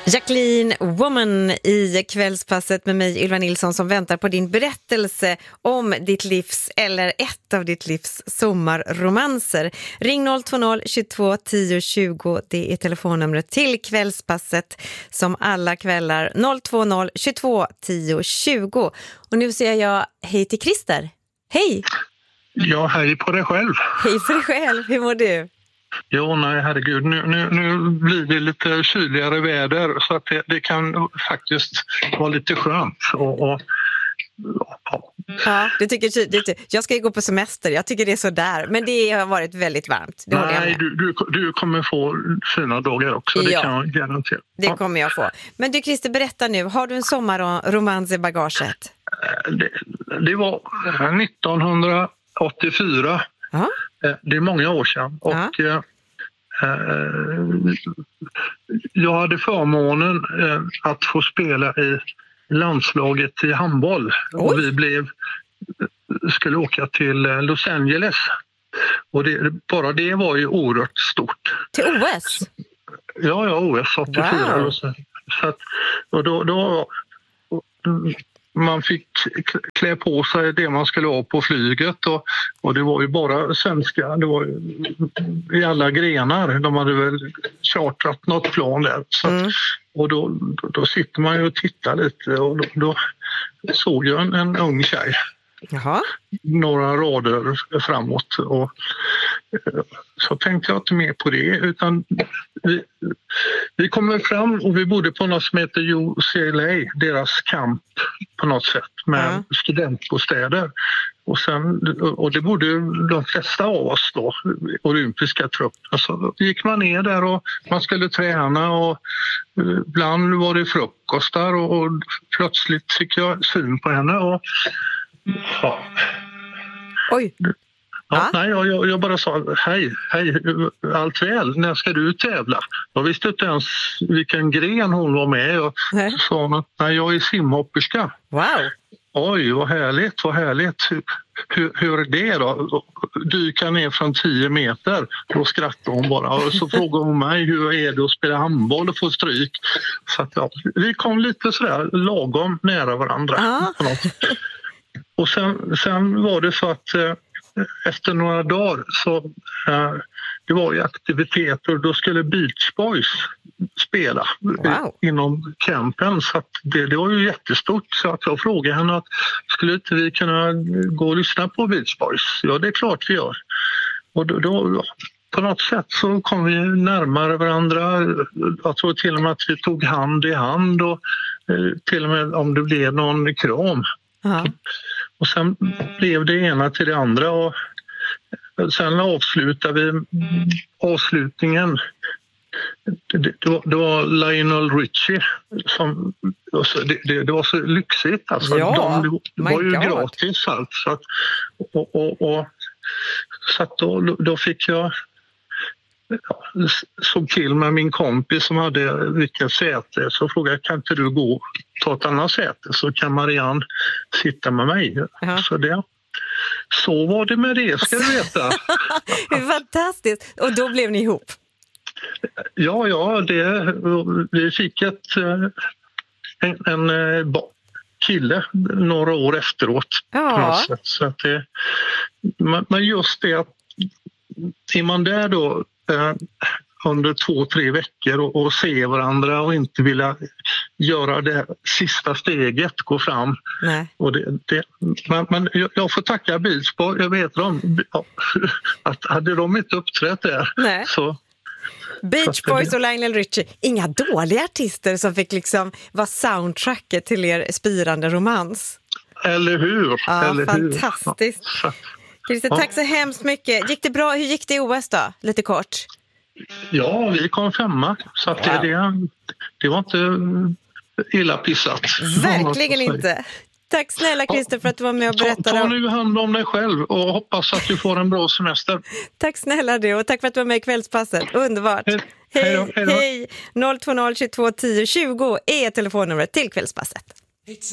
Jacqueline Woman i Kvällspasset med mig, Ylva Nilsson, som väntar på din berättelse om ditt livs eller ett av ditt livs sommarromanser. Ring 020 22 10 20, det är telefonnumret till Kvällspasset som alla kvällar. 020 22 10 20. Och nu säger jag hej till Christer. Hej! Ja, hej på dig själv. Hej för dig själv, hur mår du? Jo, nej herregud, nu blir det lite kyligare väder så att det kan faktiskt vara lite skönt. Ja, du tycker jag ska ju gå på semester, jag tycker det är så där, men det har varit väldigt varmt. Det nej, du kommer få fina dagar också, det kan jag garantera. Det kommer jag få. Men du Christer, berätta nu, har du en sommarromans i bagaget? Det var 1984. Ja. Det är många år sedan och jag hade förmånen att få spela i landslaget i handboll. Och vi skulle åka till Los Angeles och bara det var ju oerhört stort. Till OS? Ja, OS 84. Wow. Så att, och då man fick klä på sig det man skulle ha på flyget och det var ju bara svenska, det var ju i alla grenar, de hade väl chartrat något plan där. Så och då sitter man ju och tittar lite och då såg jag en ung tjej. Jaha. Några rader framåt och så tänkte jag inte mer på det utan vi kommer fram och vi bodde på något som heter UCLA, deras camp på något sätt med studentbostäder och det bodde de flesta av oss då, olympiska trupp. Alltså, gick man ner där och man skulle träna och ibland var det frukostar och plötsligt fick jag syn på henne och Oj. Ja, nej, jag bara sa hej, allt väl, när ska du tävla? Jag visste inte ens vilken gren hon var med och sa hon att nej, jag är simhopperska. Wow. Oj, vad härligt. Hur är det då? Dyka ner från 10 meter. Då skrattade hon bara. Och så frågade hon mig, hur är det att spela handboll och få stryk? Så att, vi kom lite sådär lagom nära varandra. Och sen var det så att efter några dagar så det var ju aktiviteter och då skulle Beach Boys spela inom campen så att det var ju jättestort så att jag frågade henne att skulle inte vi kunna gå och lyssna på Beach Boys? Ja, det är klart vi gör. Och då på något sätt så kom vi närmare varandra. Jag tror till och med att vi tog hand i hand och till och med om det blev någon kram. Och sen blev det ena till det andra och sen avslutade vi avslutningen. Det var Lionel Richie som det var så lyxigt alltså. De var ju gratis allt så att, så att då fick jag såg till med min kompis som hade vilket säte så frågade jag, kan inte du gå och ta ett annat säte så kan Marianne sitta med mig. Så var det med det, ska du veta. Det är fantastiskt. Och då blev ni ihop? Ja, vi fick en kille några år efteråt. Så att men just det att är man där då under 2-3 veckor och se varandra och inte vilja göra det sista steget, gå fram. Nej. Och men jag får tacka Beach Boys, jag vet att hade de inte uppträtt där. Nej. Så Beach Boys och Lionel Richie, inga dåliga artister som fick liksom vara soundtracket till er spirande romans. Eller hur? Ja, eller fantastiskt. Christer, tack så hemskt mycket. Gick det bra? Hur gick det i OS då? Lite kort. Ja, vi kom 5 så att det var inte illa pissat. Verkligen inte. Tack snälla Christer för att du var med och berättade. Ta nu hand om dig själv och hoppas att du får en bra semester. Tack snälla du och tack för att du var med i Kvällspasset. Underbart. Hej. 020 22 10 20 är telefonnumret till Kvällspasset.